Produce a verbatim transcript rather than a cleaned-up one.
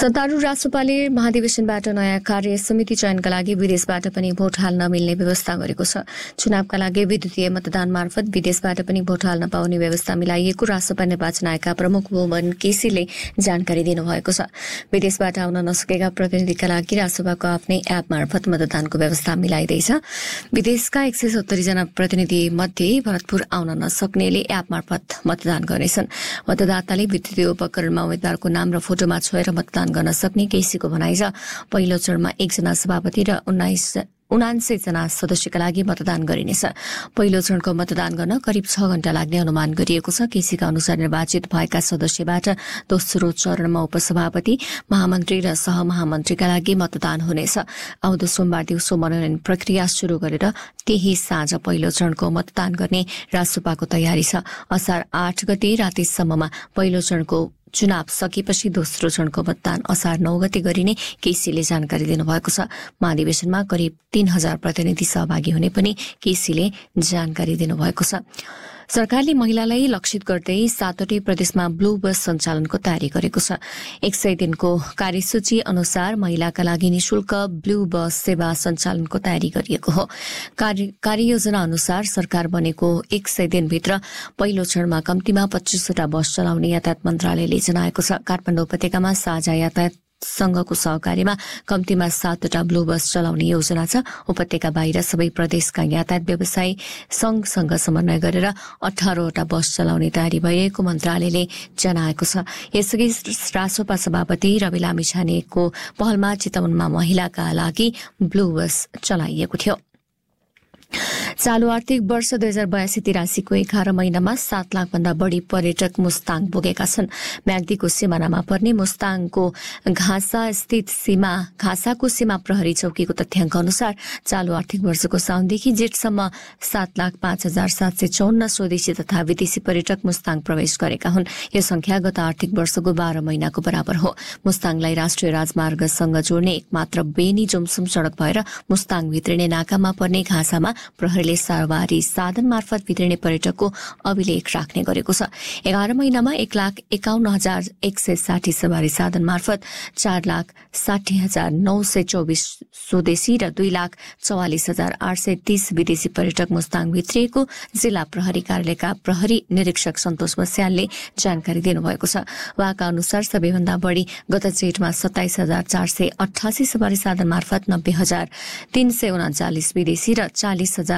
सत्तारूढ रासोपाले महाधिवेशनबाट नयाँ कार्य समिति चयनका लागि विदेशबाट पनि भोट हाल्न मिल्ने व्यवस्था गरेको छ। चुनावका लागि विद्युतीय मतदान मार्फत विदेशबाट पनि भोट हाल्न पाउने व्यवस्था मिलाइएको रासोपा निर्वाचन आयोगका प्रमुख भुवन केसीले जानकारी दिनुभएको छ। विदेशबाट आउन नसकेका प्रतिनिधिका लागि रासोपाको आफ्नै एप मार्फत मतदानको व्यवस्था मिलाइँदैछ। विदेशका एक सय सत्तरी जना प्रतिनिधि मध्ये भरतपुर आउन नसक्नेले एप मार्फत मतदान गर्नेछन्। मतदाताले विद्युतीय उपकरणमा उम्मेद्वारको नाम र फोटोमा छोएर मतदान गर्न सक्ने केसीको भनाइ छ। पहिलो चरणमा एकजना सभापति र उन्नाइस उनान्सय जना सदस्यका लागि मतदान गरिनेछ। पहिलो चरणको मतदान गर्न करिब छ घण्टा लाग्ने अनुमान गरिएको छ। केसीका अनुसार निर्वाचित भएका सदस्यबाट दोस्रो चरणमा उपसभापति, महामन्त्री र सहमहामन्त्रीका लागि मतदान हुनेछ। आउँदो सोमबार दिउँसो मनोनयन प्रक्रिया शुरू गरेर त्यही साँझ पहिलो चरणको मतदान गर्ने रासोपाको तयारी छ। असार आठ गते रातिसम्ममा पहिलो चरणको चुनाव सकेपछि दोस्रो चरणको मतदान असार नौ गते गरिने केसीले जानकारी दिनुभएको छ। महाधिवेशनमा करिब तीन हजार प्रतिनिधि सहभागी हुने पनि केसीले जानकारी दिनुभएको छ। सरकारले महिलालाई लक्षित गर्दै सातवटै प्रदेशमा ब्लू बस सञ्चालनको तयारी गरेको छ। एक सय दिनको कार्यसूची अनुसार महिलाका लागि निशुल्क ब्लू बस सेवा सञ्चालनको तयारी गरिएको हो। कार्ययोजना अनुसार सरकार बनेको एक सय दिनभित्र पहिलो चरणमा कम्तीमा पच्चीसवटा बस चलाउने यातायात मन्त्रालयले जनाएको छ। काठमाडौँ उपत्यकामा साझा यातायात संघको सहकार्यमा कम्तीमा सातवटा ब्लू बस चलाउने योजना छ। उपत्यका बाहिर सबै प्रदेशका यातायात व्यवसायी संघसँग समन्वय गरेर अठारवटा बस चलाउने तयारी भइरहेको मन्त्रालयले जनाएको छ। यसअघि रासोपा सभापति रवि लामिछानेको पहलमा चितवनमा महिलाका लागि ब्लू बस चलाइएको थियो। चालू आर्थिक वर्ष दुई हजार बयासी तिरासीको एघार महिनामा सात लाख भन्दा बढ़ी पर्यटक मुस्ताङ पुगेका छन्। म्याग्दीको सिमानामा पर्ने मुस्ताङको घाँसा स्थित सीमा घाँसाको सीमा प्रहरी चौकीको तथ्याङ्क अनुसार चालू आर्थिक वर्षको साउनदेखि जेठसम्म सात लाख पाँच हजार सात सय चौन्न स्वदेशी तथा विदेशी पर्यटक मुस्ताङ प्रवेश गरेका हुन्। यो संख्या गत आर्थिक वर्षको बाह्र महिनाको बराबर हो। मुस्ताङलाई राष्ट्रिय राजमार्गसँग जोड्ने एकमात्र बेनी जुमसुम सड़क भएर मुस्ताङ भित्रिने नाकामा पर्ने घाँसामा प्रहरीले सवारी साधन मार्फत भित्रिने पर्यटकको अभिलेख राख्ने गरेको छ। एघार महिनामा एक लाख एकाउन्न हजार एक सय साठी सवारी साधन मार्फत चार लाख साठी हजार नौ सय चौबिस स्वदेशी र दुई लाख चौवालिस हजार आठ सय तीस विदेशी पर्यटक मुस्ताङ भित्रिएको जिल्ला प्रहरी कार्यालयका प्रहरी निरीक्षक सन्तोष बस्यालले जानकारी दिनुभएको छ। उहाँका अनुसार सबैभन्दा बढ़ी गत जेठमा सत्ताइस हजार चार सय अठासी सवारी साधन मार्फत नब्बे हजार तीन सय उनाचालिस विदेशी र चालिस हजार